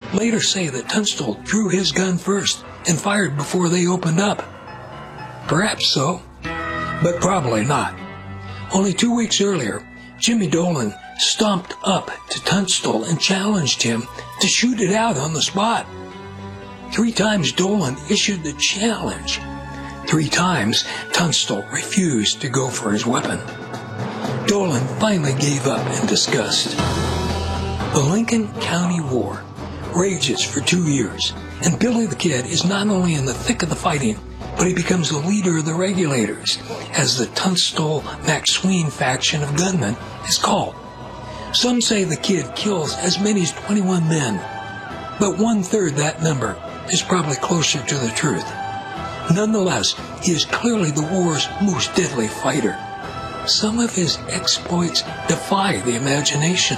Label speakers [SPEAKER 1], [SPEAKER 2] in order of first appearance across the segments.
[SPEAKER 1] later say that Tunstall drew his gun first and fired before they opened up. Perhaps so, but probably not. Only 2 weeks earlier, Jimmy Dolan stomped up to Tunstall and challenged him to shoot it out on the spot. 3 times Dolan issued the challenge. 3 times Tunstall refused to go for his weapon. Dolan finally gave up in disgust. The Lincoln County War rages for 2 years, and Billy the Kid is not only in the thick of the fighting, but he becomes the leader of the Regulators, as the Tunstall-McSween faction of gunmen is called. Some say the Kid kills as many as 21 men, but 1/3 that number is probably closer to the truth. Nonetheless, he is clearly the war's most deadly fighter. Some of his exploits defy the imagination.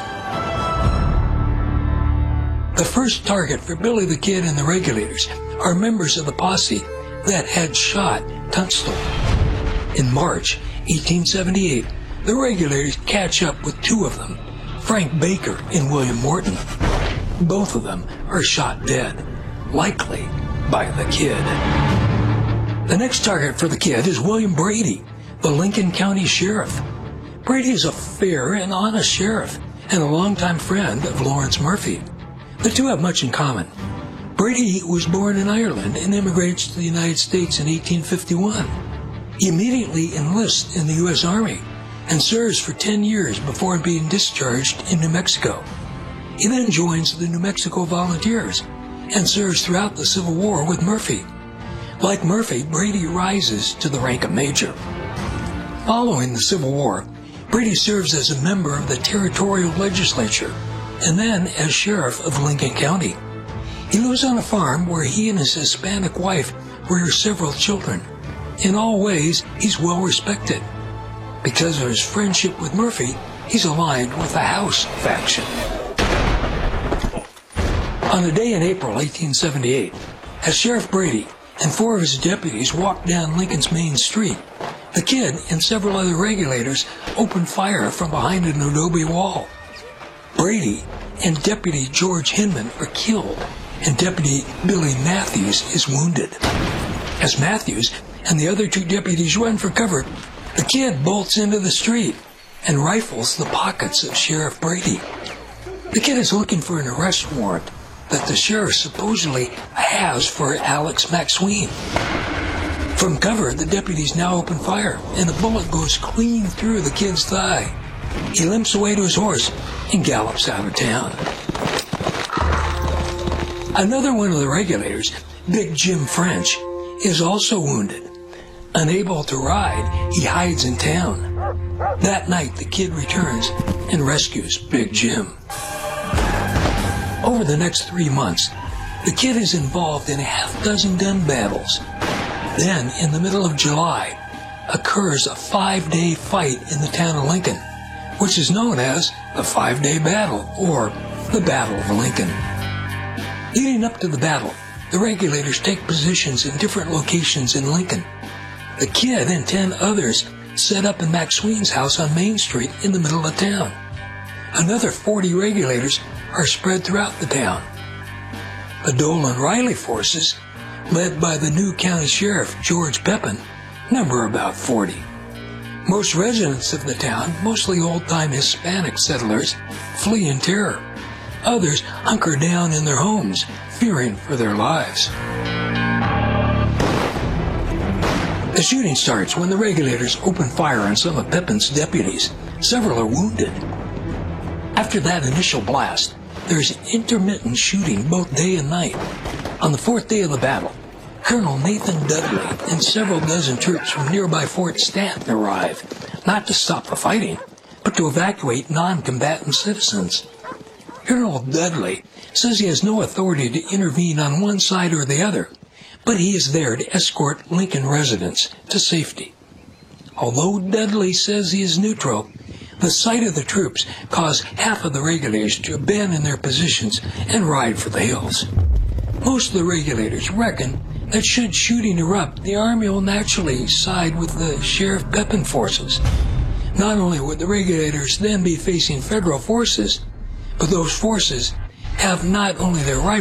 [SPEAKER 1] The first target for Billy the Kid and the Regulators are members of the posse that had shot Tunstall. In March 1878, the Regulators catch up with 2 of them, Frank Baker and William Morton. Both of them are shot dead, likely by the Kid. The next target for the Kid is William Brady, the Lincoln County Sheriff. Brady is a fair and honest sheriff and a longtime friend of Lawrence Murphy. The two have much in common. Brady was born in Ireland and immigrates to the United States in 1851. He immediately enlists in the U.S. Army and serves for 10 years before being discharged in New Mexico. He then joins the New Mexico Volunteers and serves throughout the Civil War with Murphy. Like Murphy, Brady rises to the rank of major. Following the Civil War, Brady serves as a member of the territorial legislature and then as sheriff of Lincoln County. He lives on a farm where he and his Hispanic wife rear several children. In all ways, he's well respected. Because of his friendship with Murphy, he's aligned with the House faction. On a day in April 1878, as Sheriff Brady and 4 of his deputies walked down Lincoln's main street, the Kid and several other Regulators opened fire from behind an adobe wall. Brady and Deputy George Hinman are killed, and Deputy Billy Matthews is wounded. As Matthews and the other 2 deputies run for cover, the Kid bolts into the street and rifles the pockets of Sheriff Brady. The Kid is looking for an arrest warrant that the sheriff supposedly has for Alex McSween. From cover, the deputies now open fire, and a bullet goes clean through the Kid's thigh. He limps away to his horse and gallops out of town. Another one of the Regulators, Big Jim French, is also wounded. Unable to ride, he hides in town. That night, the Kid returns and rescues Big Jim. Over the next 3 months, the Kid is involved in 6 gun battles. Then, in the middle of July, occurs a 5-day fight in the town of Lincoln, which is known as the 5-Day Battle, or the Battle of Lincoln. Leading up to the battle, the Regulators take positions in different locations in Lincoln. The Kid and 10 others set up in McSween's house on Main Street in the middle of town. Another 40 Regulators are spread throughout the town. The Dolan-Riley forces, led by the new county sheriff, George Pepin, number about 40. Most residents of the town, mostly old-time Hispanic settlers, flee in terror. Others hunker down in their homes, fearing for their lives. The shooting starts when the Regulators open fire on some of Pepin's deputies. Several are wounded. After that initial blast, there's intermittent shooting both day and night. On the 4th day of the battle, Colonel Nathan Dudley and several dozen troops from nearby Fort Stanton arrive, not to stop the fighting, but to evacuate non-combatant citizens. Colonel Dudley says he has no authority to intervene on one side or the other, but he is there to escort Lincoln residents to safety. Although Dudley says he is neutral, the sight of the troops caused half of the Regulators to abandon their positions and ride for the hills. Most of the Regulators reckon that should shooting erupt, the Army will naturally side with the Sheriff Pepin forces. Not only would the Regulators then be facing federal forces, but those forces have not only their rifles,